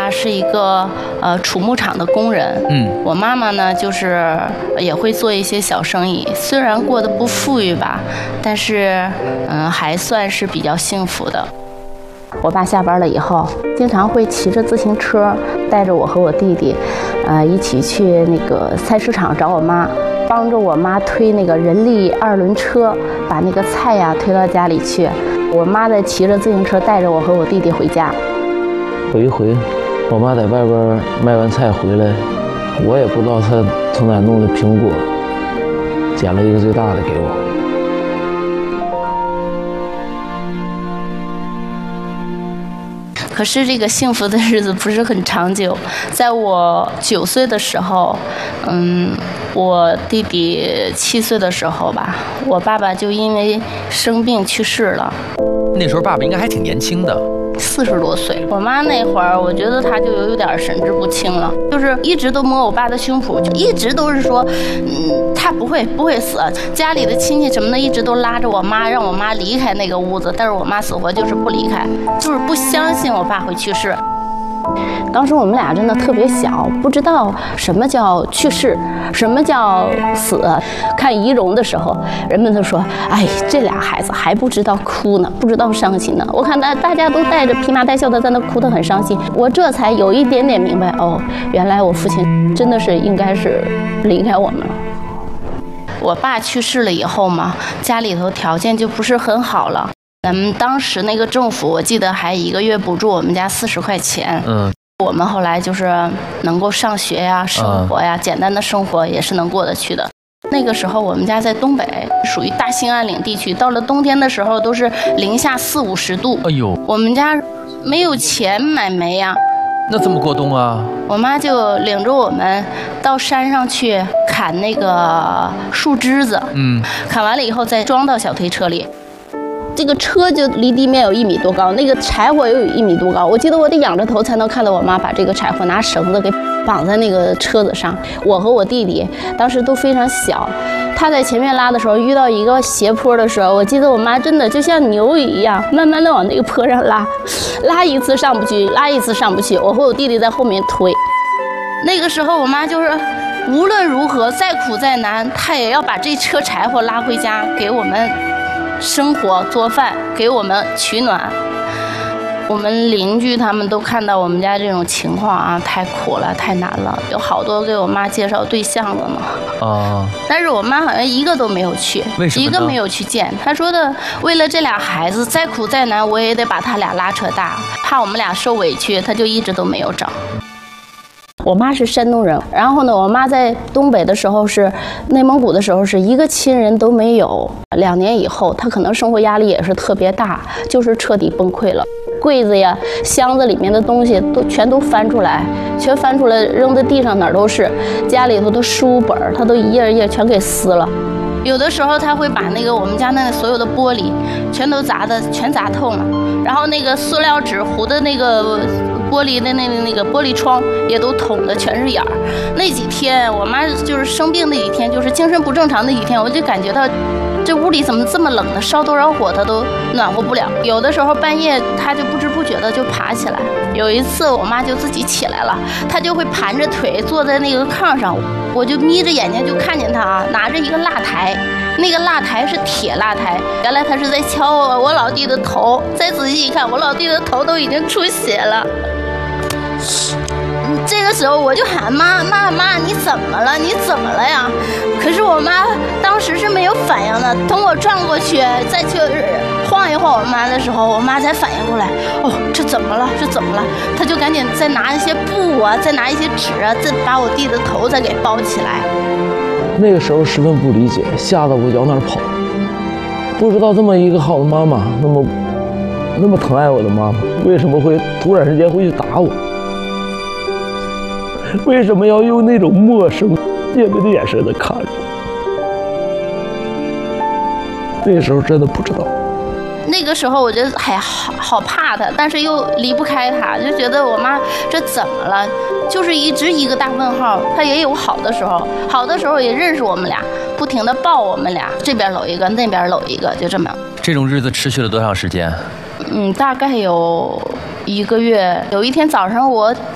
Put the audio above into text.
爸是一个储木厂的工人，我妈妈呢就是也会做一些小生意，虽然过得不富裕吧，但是还算是比较幸福的。我爸下班了以后，经常会骑着自行车带着我和我弟弟，一起去那个菜市场找我妈，帮着我妈推那个人力2轮车，把那个菜呀推到家里去。我妈再骑着自行车带着我和我弟弟回家。 有一回，我妈在外边卖完菜回来，我也不知道她从哪弄的苹果，捡了一个最大的给我。 可是这个幸福的日子不是很长久。在我9岁的时候，我弟弟7岁的时候吧，我爸爸就因为生病去世了。 那时候爸爸应该还挺年轻的 ，40多岁。我妈那会儿，我觉得她就有点神志不清了，就是一直都摸我爸的胸脯，就一直都是说，他不会死。家里的亲戚什么的一直都拉着我妈，让我妈离开那个屋子，但是我妈死活就是不离开，就是不相信我爸会去世。当时我们俩真的特别小，不知道什么叫去世，什么叫死。看仪容的时候，人们都说：“哎，这俩孩子还不知道哭呢，不知道伤心呢。”我看大家都带着披麻戴孝的在那哭得很伤心，我这才有一点点明白，哦，原来我父亲真的是应该是离开我们了。我爸去世了以后嘛，家里头条件就不是很好了。咱们当时那个政府，我记得还1个月补助我们家40块钱。我们后来就是能够上学呀、生活呀，简单的生活也是能过得去的。那个时候我们家在东北，属于大兴安岭地区，到了冬天的时候都是零下40、50度。哎呦，我们家没有钱买煤呀。 那怎么过冬啊？ 我妈就领着我们到山上去砍那个树枝子，砍完了以后再装到小推车里。这个车就离地面有1米多高，那个柴火又有1米多高。我记得我得仰着头才能看到我妈把这个柴火拿绳子给绑在那个车子上。我和我弟弟当时都非常小，他在前面拉的时候，遇到一个斜坡的时候，我记得我妈真的就像牛一样，慢慢的往那个坡上拉一次上不去，拉一次上不去。我和我弟弟在后面推。那个时候我妈就是无论如何再苦再难，她也要把这车柴火拉回家给我们生活做饭，给我们取暖。我们邻居他们都看到我们家这种情况啊，太苦了，太难了，有好多给我妈介绍对象的呢。但是我妈好像一个都没有去， 为什么呢？ 一个没有去见。她说的，为了这俩孩子，再苦再难，我也得把他俩拉扯大，怕我们俩受委屈，她就一直都没有找。我妈是山东人，然后呢，我妈在东北的时候是内蒙古的时候是一个亲人都没有。2年以后，她可能生活压力也是特别大，就是彻底崩溃了。柜子呀、箱子里面的东西全都翻出来，扔在地上，哪儿都是。家里头的书本，她都一页一页全给撕了。有的时候她会把那个我们家那所有的玻璃全都全砸透了，然后那个塑料纸糊的那个玻璃的那个玻璃窗也都捅的全是眼儿。那几天我妈就是生病那几天，就是精神不正常那几天，我就感觉到这屋里怎么这么冷呢？烧多少火它都暖和不了。有的时候半夜她就不知不觉的就爬起来。有一次我妈就自己起来了，她就会盘着腿坐在那个炕上，我就眯着眼睛就看见她啊，拿着一个蜡台，那个蜡台是铁蜡台，原来她是在敲我老弟的头。再仔细一看，我老弟的头都已经出血了。这个时候我就喊妈，你怎么了？你怎么了呀？可是我妈当时是没有反应的。等我转过去再去晃一晃我妈的时候，我妈才反应过来，哦，这怎么了？她就赶紧再拿一些布啊，再拿一些纸啊，再把我弟的头再给包起来。 那个时候十分不理解，吓得我往哪儿跑，不知道这么一个好的妈妈，那么疼爱我的妈妈，为什么会突然之间会去打我？为什么要用那种陌生戒备的眼神在看着我？那个时候真的不知道。 那个时候我觉得还好怕她，但是又离不开她，就觉得我妈这怎么了？就是一直一个大问号。她也有好的时候也认识我们俩，不停地抱我们俩，这边搂一个，那边搂一个，就这么。 这种日子持续了多长时间？ 大概有1个月。有一天早上我